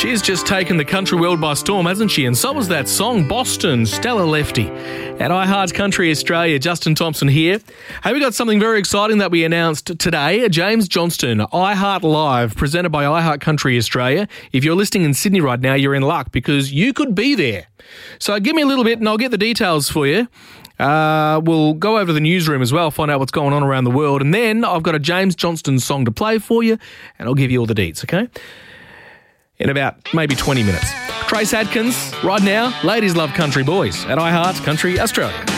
She's just taken the country world by storm, hasn't she? And so was that song, Boston, Stella Lefty. At iHeart Country Australia, Justin Thompson here. Hey, we got something very exciting that we announced today. James Johnston, iHeart Live, presented by iHeart Country Australia. If you're listening in Sydney right now, you're in luck because you could be there. So give me a little bit and I'll get the details for you. We'll go over to the newsroom as well, find out what's going on around the world. And then I've got a James Johnston song to play for you and I'll give you all the deets, okay? In about maybe 20 minutes. Trace Adkins, right now, Ladies Love Country Boys at iHeart Country Australia.